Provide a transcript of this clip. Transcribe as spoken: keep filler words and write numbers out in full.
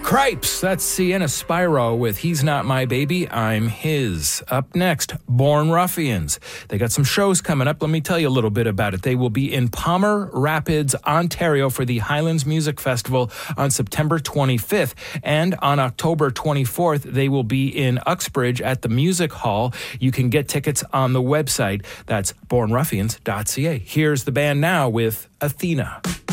Cripes, that's Sienna Spyro with He's Not My Baby, I'm His. Up next, Born Ruffians. They got some shows coming up. Let me tell you a little bit about it. They will be in Palmer Rapids, Ontario for the Highlands Music Festival on September twenty-fifth. And on October twenty-fourth, they will be in Uxbridge at the Music Hall. You can get tickets on the website. That's born ruffians dot c a. Here's the band now with Athena.